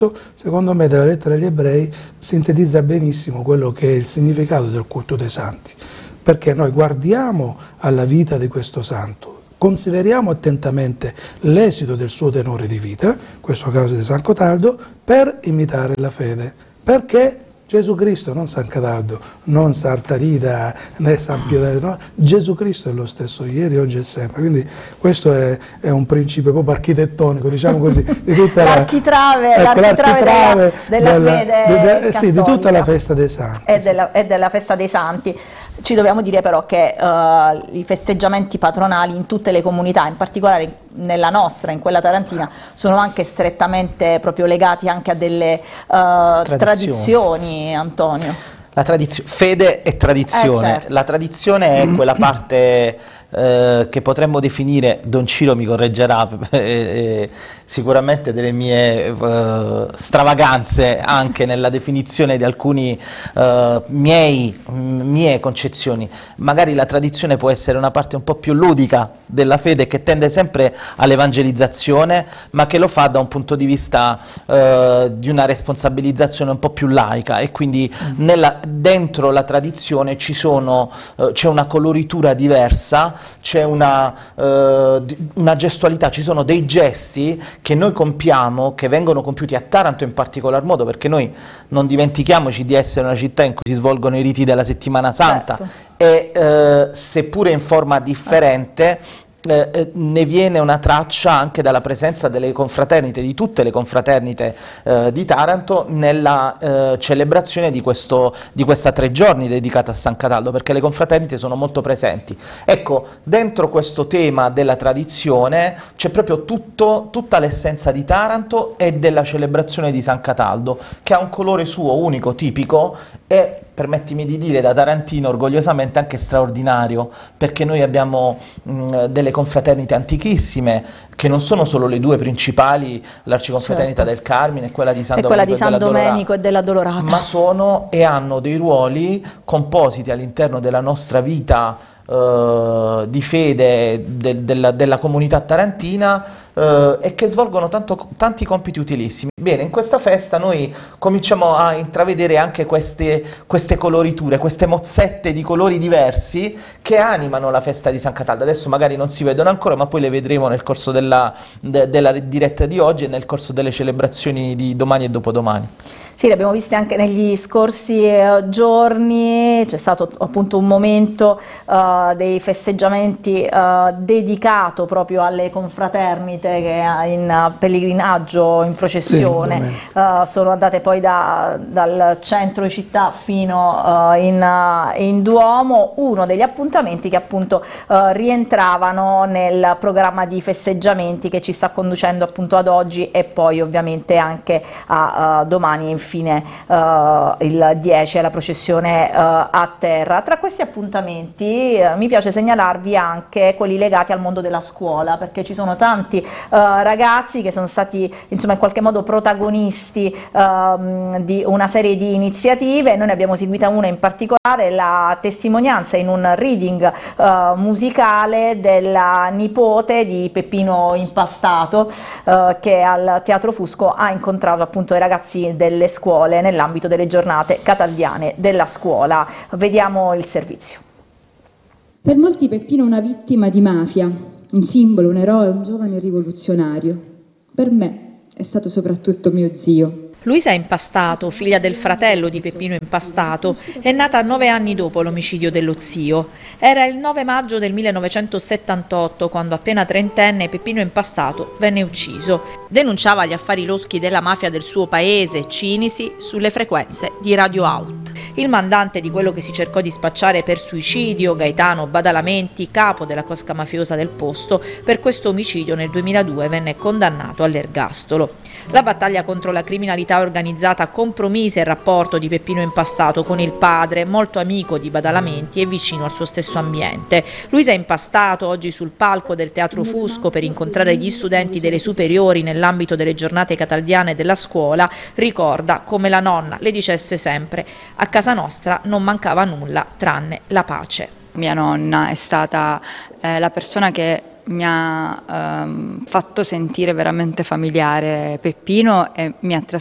Secondo me della lettera agli ebrei sintetizza benissimo quello che è il significato del culto dei santi, perché noi guardiamo alla vita di questo santo, consideriamo attentamente l'esito del suo tenore di vita, in questo caso di San Cataldo, per imitare la fede, perché Gesù Cristo, non San Cataldo, non Sartarida, né San Pio, no? Gesù Cristo è lo stesso ieri, oggi e sempre, quindi questo è un principio proprio architettonico, diciamo così, di tutta l'architrave della fede sì, di tutta la festa dei santi. E della festa dei santi. Ci dobbiamo dire però che i festeggiamenti patronali in tutte le comunità, in particolare nella nostra, in quella tarantina, sono anche strettamente proprio legati anche a delle tradizioni, Antonio. Fede e tradizione. Certo. La tradizione è quella parte che potremmo definire, Don Ciro mi correggerà, sicuramente delle mie stravaganze anche nella definizione di alcuni mie concezioni. Magari la tradizione può essere una parte un po' più ludica della fede, che tende sempre all'evangelizzazione, ma che lo fa da un punto di vista di una responsabilizzazione un po' più laica, e quindi dentro la tradizione c'è una coloritura diversa, c'è una gestualità, ci sono dei gesti che noi compiamo, che vengono compiuti a Taranto in particolar modo, perché noi non dimentichiamoci di essere una città in cui si svolgono i riti della Settimana Santa, certo. E seppure in forma differente, ne viene una traccia anche dalla presenza delle confraternite, di tutte le confraternite di Taranto, nella celebrazione di questa 3 giorni dedicata a San Cataldo, perché le confraternite sono molto presenti. Ecco, dentro questo tema della tradizione c'è proprio tutta l'essenza di Taranto e della celebrazione di San Cataldo, che ha un colore suo unico, tipico, e permettimi di dire da tarantino orgogliosamente anche straordinario, perché noi abbiamo delle confraternite antichissime, che non sono solo le due principali, l'Arciconfraternita del Carmine e quella di San Domenico e della Dolorata, ma sono e hanno dei ruoli compositi all'interno della nostra vita di fede della comunità tarantina, e che svolgono tanti compiti utilissimi. Bene, in questa festa noi cominciamo a intravedere anche queste coloriture, queste mozzette di colori diversi che animano la festa di San Cataldo. Adesso magari non si vedono ancora, ma poi le vedremo nel corso della diretta di oggi e nel corso delle celebrazioni di domani e dopodomani. Sì, le abbiamo viste anche negli scorsi giorni, c'è stato appunto un momento dei festeggiamenti dedicato proprio alle confraternite che in pellegrinaggio, in processione, sono andate poi dal centro città fino in Duomo, uno degli appuntamenti che appunto rientravano nel programma di festeggiamenti che ci sta conducendo appunto ad oggi e poi ovviamente anche a domani, infine il 10 è la processione a terra. Tra questi appuntamenti mi piace segnalarvi anche quelli legati al mondo della scuola, perché ci sono tanti ragazzi che sono stati insomma in qualche modo protagonisti di una serie di iniziative. Noi ne abbiamo seguita una in particolare, la testimonianza in un reading musicale della nipote di Peppino Impastato, che al Teatro Fusco ha incontrato appunto i ragazzi delle scuole nell'ambito delle giornate cataldiane della scuola. Vediamo il servizio. Per molti Peppino è una vittima di mafia, un simbolo, un eroe, un giovane rivoluzionario. Per me è stato soprattutto mio zio. Luisa Impastato, figlia del fratello di Peppino Impastato, è nata 9 anni dopo l'omicidio dello zio. Era il 9 maggio del 1978 quando, appena trentenne, Peppino Impastato venne ucciso. Denunciava gli affari loschi della mafia del suo paese, Cinisi, sulle frequenze di Radio Out. Il mandante di quello che si cercò di spacciare per suicidio, Gaetano Badalamenti, capo della cosca mafiosa del posto, per questo omicidio nel 2002 venne condannato all'ergastolo. La battaglia contro la criminalità organizzata compromise il rapporto di Peppino Impastato con il padre, molto amico di Badalamenti e vicino al suo stesso ambiente. Luisa Impastato, oggi sul palco del Teatro Fusco per incontrare gli studenti delle superiori nell'ambito delle giornate cataldiane della scuola, ricorda come la nonna le dicesse sempre: a casa nostra non mancava nulla tranne la pace. Mia nonna è stata la persona che mi ha fatto sentire veramente familiare Peppino e mi ha trasmesso